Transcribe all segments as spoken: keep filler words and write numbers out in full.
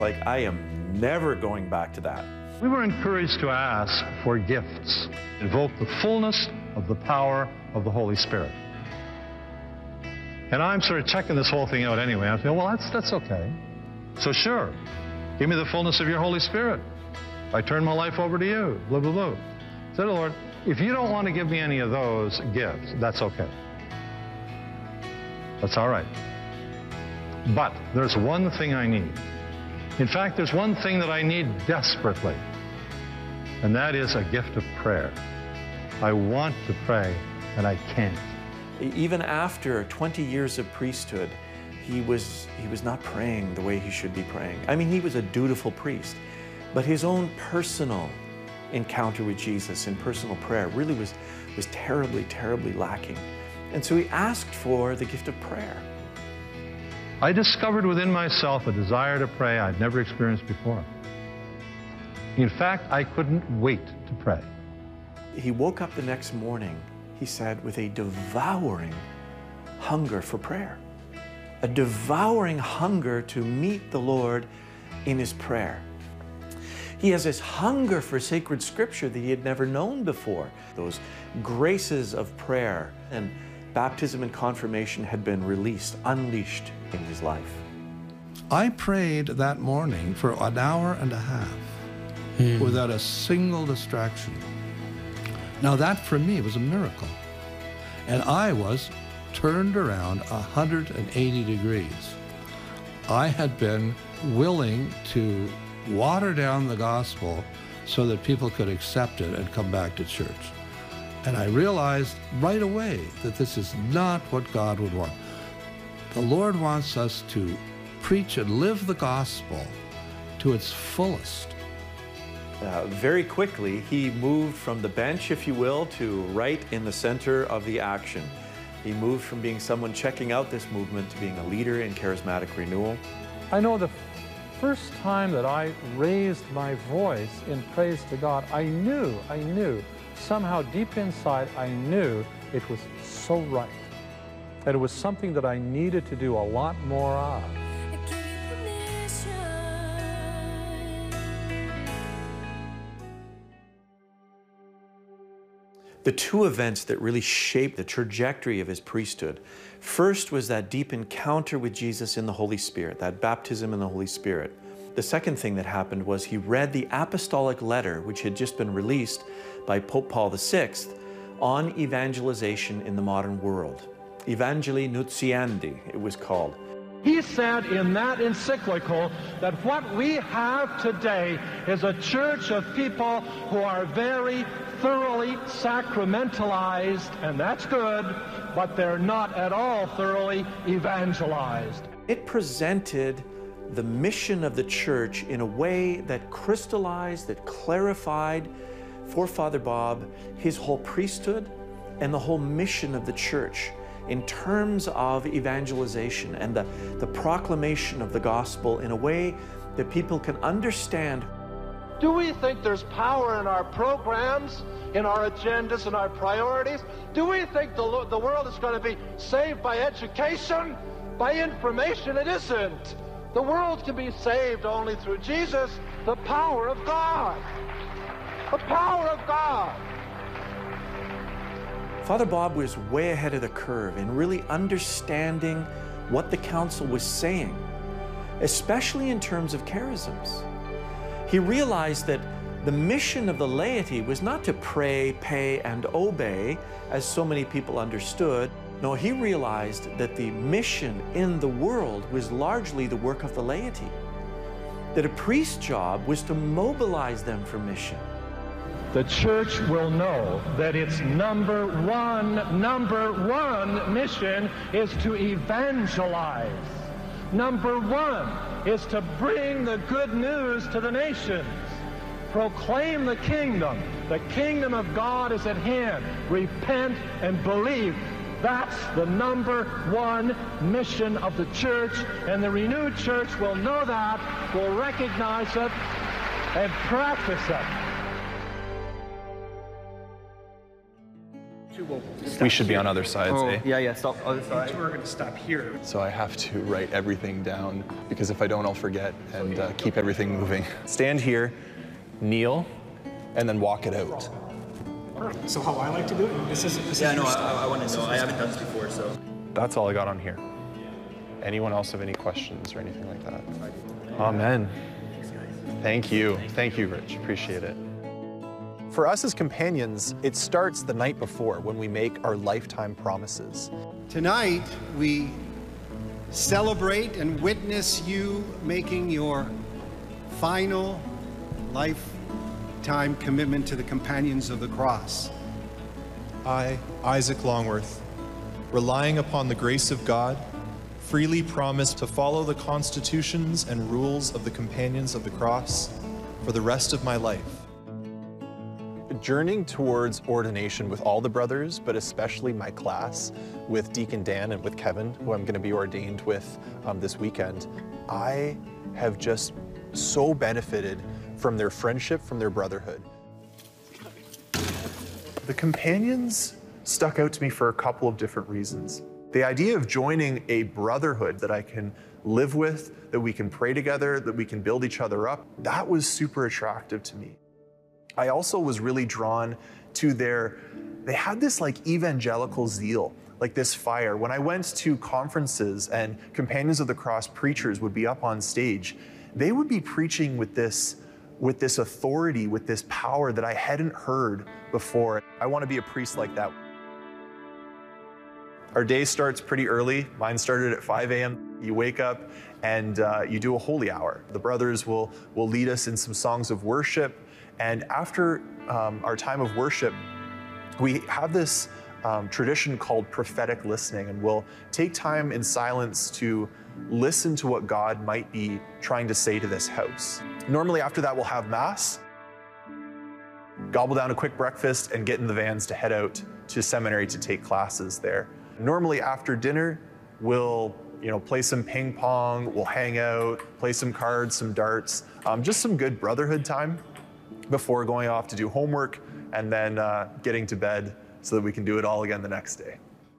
Like, I am never going back to that. We were encouraged to ask for gifts, invoke the fullness of the power of the Holy Spirit. And I'm sort of checking this whole thing out anyway. I'm saying, well, that's, that's okay. So sure, give me the fullness of your Holy Spirit. I turn my life over to you, blah, blah, blah. I said, Lord, if you don't want to give me any of those gifts, that's okay. That's all right. But there's one thing I need. In fact, there's one thing that I need desperately, and that is a gift of prayer. I want to pray, and I can't. Even after twenty years of priesthood, he was, he was not praying the way he should be praying. I mean, he was a dutiful priest, but his own personal encounter with Jesus in personal prayer really was, was terribly, terribly lacking. And so he asked for the gift of prayer. I discovered within myself a desire to pray I'd never experienced before. In fact, I couldn't wait to pray. He woke up the next morning, he said, with a devouring hunger for prayer, a devouring hunger to meet the Lord in his prayer. He has this hunger for sacred scripture that he had never known before. Those graces of prayer and baptism and confirmation had been released, unleashed in his life. I prayed that morning for an hour and a half mm. without a single distraction. Now that for me was a miracle. And I was turned around one hundred eighty degrees. I had been willing to water down the gospel so that people could accept it and come back to church. And I realized right away that this is not what God would want. The Lord wants us to preach and live the gospel to its fullest. Uh, very quickly, he moved from the bench, if you will, to right in the center of the action. He moved from being someone checking out this movement to being a leader in charismatic renewal. I know the first time that I raised my voice in praise to God, I knew, I knew, somehow deep inside, I knew it was so right. And it was something that I needed to do a lot more of. The two events that really shaped the trajectory of his priesthood, first was that deep encounter with Jesus in the Holy Spirit, that baptism in the Holy Spirit. The second thing that happened was he read the apostolic letter, which had just been released by Pope Paul the Sixth, on evangelization in the modern world. Evangelii Nuntiandi, it was called. He said in that encyclical that what we have today is a church of people who are very thoroughly sacramentalized, and that's good, but they're not at all thoroughly evangelized. It presented the mission of the church in a way that crystallized, that clarified for Father Bob his whole priesthood and the whole mission of the church in terms of evangelization and the, the proclamation of the gospel in a way that people can understand. Do we think there's power in our programs, in our agendas, and our priorities? Do we think the, the world is going to be saved by education, by information? It isn't. The world can be saved only through Jesus, the power of God. The power of God. Father Bob was way ahead of the curve in really understanding what the council was saying, especially in terms of charisms. He realized that the mission of the laity was not to pray, pay, and obey, as so many people understood. No, he realized that the mission in the world was largely the work of the laity, that a priest's job was to mobilize them for mission. The church will know that its number one, number one mission is to evangelize. Number one is to bring the good news to the nations. Proclaim the kingdom. The kingdom of God is at hand. Repent and believe. That's the number one mission of the church, and the renewed church will know that, will recognize it, and practice it. We should be on other sides, Oh, eh? yeah, yeah, stop other side. We're going to stop here. So I have to write everything down because if I don't, I'll forget, and uh, keep everything moving. Stand here, kneel, and then walk it out. Perfect. So how I like to do it? This is this Yeah, is no, your I, style. I want to know. I haven't done this before, so. That's all I got on here. Anyone else have any questions or anything like that? Amen. Thank you. Thank you, Rich. Appreciate it. For us as companions, it starts the night before when we make our lifetime promises. Tonight, we celebrate and witness you making your final lifetime commitment to the Companions of the Cross. I, Isaac Longworth, relying upon the grace of God, freely promise to follow the constitutions and rules of the Companions of the Cross for the rest of my life. Journeying towards ordination with all the brothers, but especially my class with Deacon Dan and with Kevin, who I'm going to be ordained with um, this weekend, I have just so benefited from their friendship, from their brotherhood. The Companions stuck out to me for a couple of different reasons. The idea of joining a brotherhood that I can live with, that we can pray together, that we can build each other up, that was super attractive to me. I also was really drawn to their, they had this like evangelical zeal, like this fire. When I went to conferences and Companions of the Cross preachers would be up on stage, they would be preaching with this, with this authority, with this power that I hadn't heard before. I want to be a priest like that. Our day starts pretty early. Mine started at five A M You wake up and uh, you do a holy hour. The brothers will, will lead us in some songs of worship. And after um, our time of worship, we have this um, tradition called prophetic listening, and we'll take time in silence to listen to what God might be trying to say to this house. Normally after that, we'll have Mass, gobble down a quick breakfast, and get in the vans to head out to seminary to take classes there. Normally after dinner, we'll you know, play some ping pong, we'll hang out, play some cards, some darts, um, just some good brotherhood time before going off to do homework and then uh, getting to bed so that we can do it all again the next day.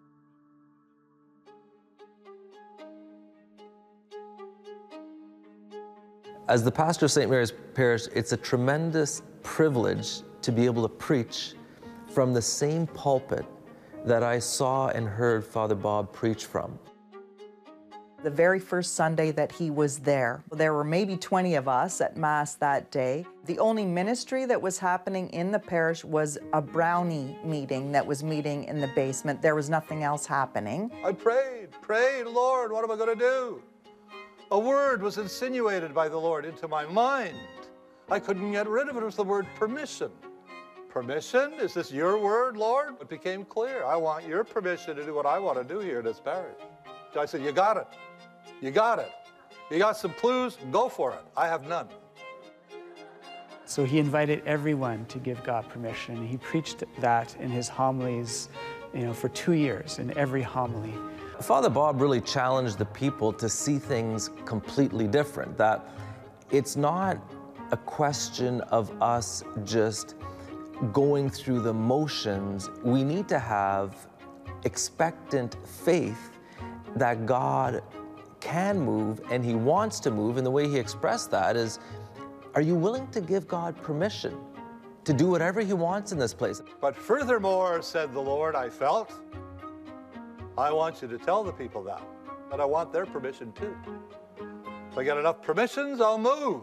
As the pastor of Saint Mary's Parish, it's a tremendous privilege to be able to preach from the same pulpit that I saw and heard Father Bob preach from. The very first Sunday that he was there, there were maybe twenty of us at Mass that day. The only ministry that was happening in the parish was a brownie meeting that was meeting in the basement. There was nothing else happening. I prayed, prayed, Lord, what am I going to do? A word was insinuated by the Lord into my mind. I couldn't get rid of it. It was the word permission. Permission? Is this your word, Lord? It became clear. I want your permission to do what I want to do here in this parish. So I said, you got it. You got it. You got some clues? Go for it. I have none. So he invited everyone to give God permission. He preached that in his homilies, you know, for two years in every homily. Father Bob really challenged the people to see things completely different, that it's not a question of us just going through the motions. We need to have expectant faith that God can move and he wants to move, and the way he expressed that is, are you willing to give God permission to do whatever he wants in this place? But furthermore, said the Lord, I felt, I want you to tell the people that, but I want their permission too. If I get enough permissions, I'll move.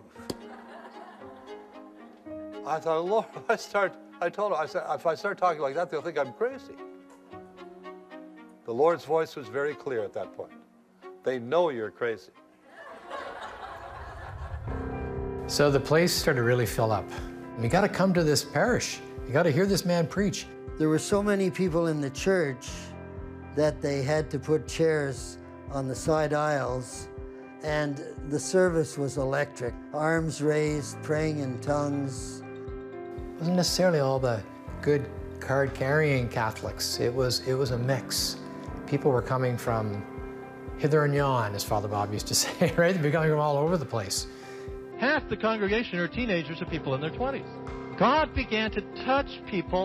I thought, Lord, if I start, I told him, I said, if I start talking like that, they'll think I'm crazy. The Lord's voice was very clear at that point. They know you're crazy. So the place started to really fill up. You got to come to this parish. You got to hear this man preach. There were so many people in the church that they had to put chairs on the side aisles, and the service was electric. Arms raised, praying in tongues. It wasn't necessarily all the good card-carrying Catholics. It was, it was a mix. People were coming from hither and yon, as Father Bob used to say, right? They'd be coming from all over the place. Half the congregation are teenagers or people in their twenties. God began to touch people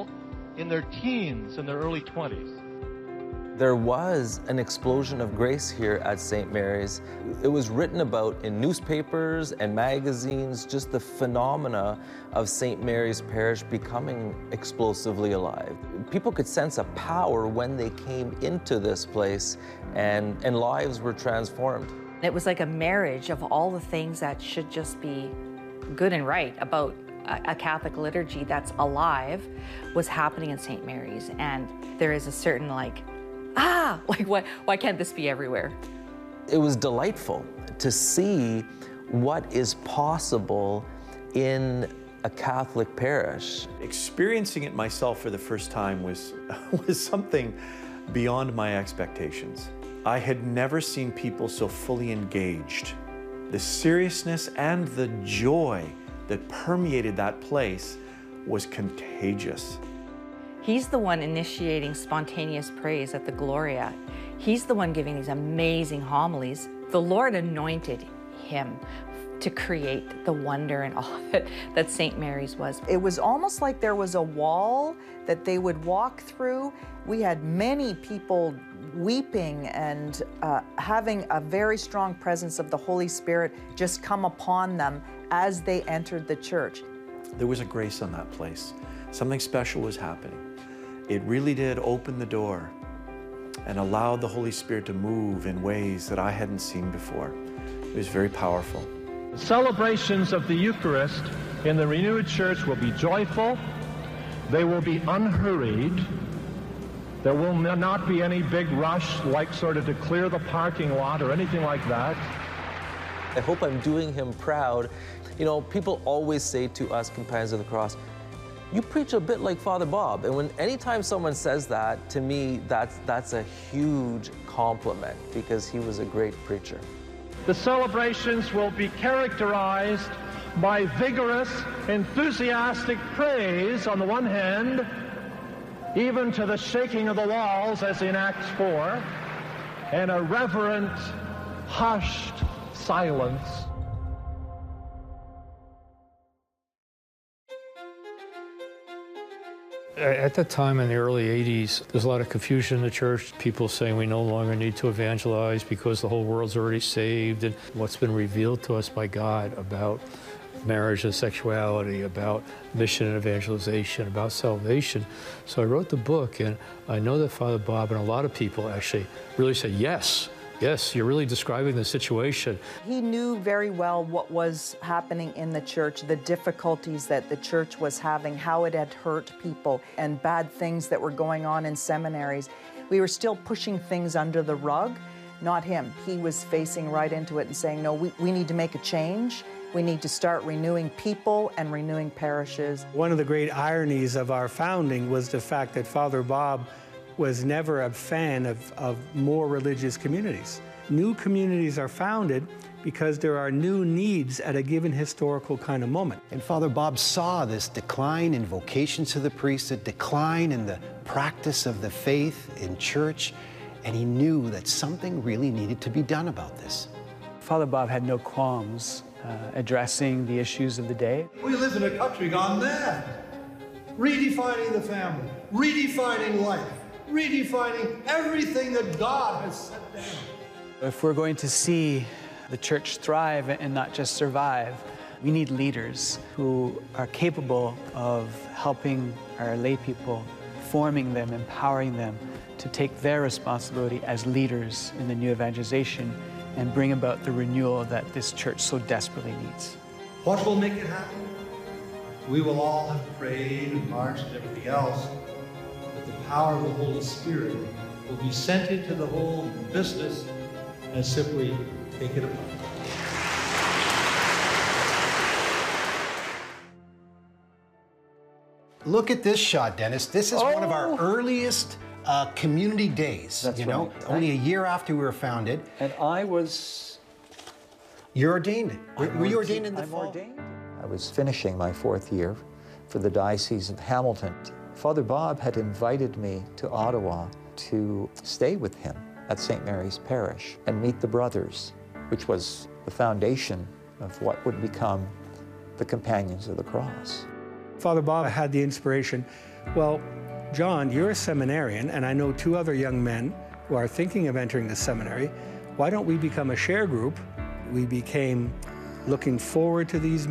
in their teens and their early twenties. There was an explosion of grace here at Saint Mary's. It was written about in newspapers and magazines, just the phenomena of Saint Mary's Parish becoming explosively alive. People could sense a power when they came into this place, and, and lives were transformed. It was like a marriage of all the things that should just be good and right about a Catholic liturgy that's alive was happening in Saint Mary's. And there is a certain like, ah, like what, why can't this be everywhere? It was delightful to see what is possible in a Catholic parish. Experiencing it myself for the first time was, was something beyond my expectations. I had never seen people so fully engaged. The seriousness and the joy that permeated that place was contagious. He's the one initiating spontaneous praise at the Gloria. He's the one giving these amazing homilies. The Lord anointed him to create the wonder and all of it that Saint Mary's was. It was almost like there was a wall that they would walk through. We had many people weeping and uh, having a very strong presence of the Holy Spirit just come upon them as they entered the church. There was a grace on that place. Something special was happening. It really did open the door and allowed the Holy Spirit to move in ways that I hadn't seen before. It was very powerful. Celebrations of the Eucharist in the renewed church will be joyful. They will be unhurried. There will not be any big rush, like sort of to clear the parking lot or anything like that. I hope I'm doing him proud. You know, people always say to us, Companions of the Cross, you preach a bit like Father Bob. And when anytime someone says that, to me, that's, that's a huge compliment because he was a great preacher. The celebrations will be characterized by vigorous, enthusiastic praise on the one hand, even to the shaking of the walls as in Acts four, and a reverent, hushed silence. At that time in the early eighties, there's a lot of confusion in the church, people saying we no longer need to evangelize because the whole world's already saved, and what's been revealed to us by God about marriage and sexuality, about mission and evangelization, about salvation. So I wrote the book, and I know that Father Bob and a lot of people actually really said, yes, yes, you're really describing the situation. He knew very well what was happening in the church, the difficulties that the church was having, how it had hurt people, and bad things that were going on in seminaries. We were still pushing things under the rug, not him. He was facing right into it and saying, no, we, we need to make a change. We need to start renewing people and renewing parishes. One of the great ironies of our founding was the fact that Father Bob was never a fan of, of more religious communities. New communities are founded because there are new needs at a given historical kind of moment. And Father Bob saw this decline in vocations to the priesthood, decline in the practice of the faith in church, and he knew that something really needed to be done about this. Father Bob had no qualms uh, addressing the issues of the day. We live in a country gone mad, redefining the family, redefining life, redefining everything that God has set down. If we're going to see the church thrive and not just survive, we need leaders who are capable of helping our lay people, forming them, empowering them to take their responsibility as leaders in the new evangelization and bring about the renewal that this church so desperately needs. What will make it happen? We will all have prayed and marched and everything else, but the power of the Holy Spirit will be sent into the whole business and simply take it apart. Look at this shot, Dennis. This is oh. one of our earliest uh, community days. That's you know, right. only a year after we were founded. And I was... You're ordained. Were, were you ordained in the I'm fall? ordained. I was finishing my fourth year for the Diocese of Hamilton. Father Bob had invited me to Ottawa to stay with him at Saint Mary's Parish and meet the brothers, which was the foundation of what would become the Companions of the Cross. Father Bob had the inspiration, well, John, you're a seminarian, and I know two other young men who are thinking of entering the seminary. Why don't we become a share group? We became looking forward to these